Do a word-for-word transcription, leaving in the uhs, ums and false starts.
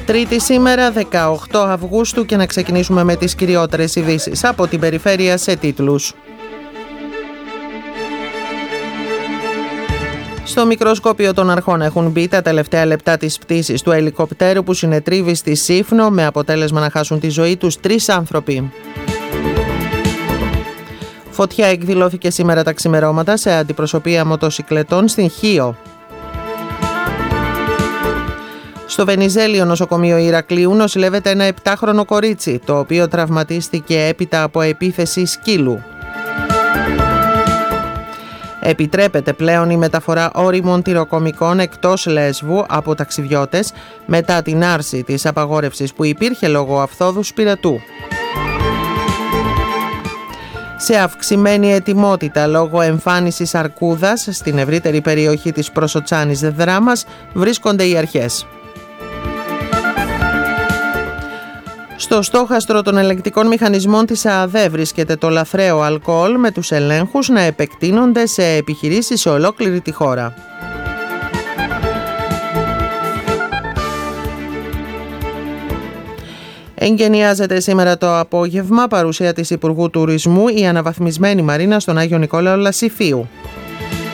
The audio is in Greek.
Τρίτη σήμερα, δεκαοκτώ Αυγούστου, και να ξεκινήσουμε με τις κυριότερες ειδήσεις από την περιφέρεια σε τίτλους. Στο μικροσκόπιο των αρχών έχουν μπει τα τελευταία λεπτά της πτήσης του ελικοπτέρου που συνετρίβει στη Σύφνο, με αποτέλεσμα να χάσουν τη ζωή τους τρεις άνθρωποι. Φωτιά εκδηλώθηκε σήμερα τα ξημερώματα σε αντιπροσωπεία μοτοσικλετών στην Χίο. Στο Βενιζέλιο νοσοκομείο Ηρακλείου νοσηλεύεται ένα επτάχρονο κορίτσι, το οποίο τραυματίστηκε έπειτα από επίθεση σκύλου. Επιτρέπεται πλέον η μεταφορά ώριμων τυροκομικών εκτός Λέσβου από ταξιδιώτες μετά την άρση της απαγόρευσης που υπήρχε λόγω αυθόδου πυρετού. Σε αυξημένη ετοιμότητα λόγω εμφάνισης αρκούδας στην ευρύτερη περιοχή της Προσοτσάνης Δράμας βρίσκονται οι αρχές. Στο στόχαστρο των ελεγκτικών μηχανισμών της ΑΑΔΕ βρίσκεται το λαθρέο αλκοόλ, με τους ελέγχους να επεκτείνονται σε επιχειρήσεις σε ολόκληρη τη χώρα. Εγκαινιάζεται σήμερα το απόγευμα, παρουσία της Υπουργού Τουρισμού, η αναβαθμισμένη μαρίνα στον Άγιο Νικόλαο Λασιφίου.